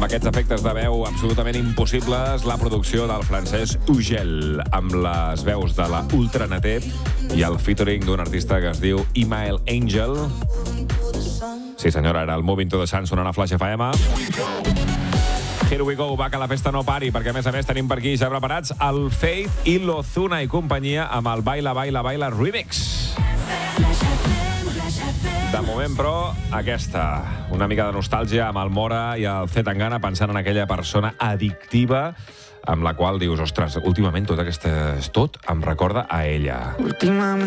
aquests efectes de veu absolutament impossibles, la producció del francès Ugel, amb les veus de la Ultranaté i el featuring d'un artista que es diu Email Angel. Sí, senyora, era el Moving to the Sun sonant a Flash FM. Here we go, va, que la festa no pari, perquè a més tenim per aquí ja preparats el Faith i l'Ozuna i companyia amb el Baila, Baila, Baila Remix. De moment, però, aquesta. Una mica de nostàlgia amb el Mora i el C. Tangana pensant en aquella persona addictiva amb la qual dius, ostres, últimament tot em recorda a ella.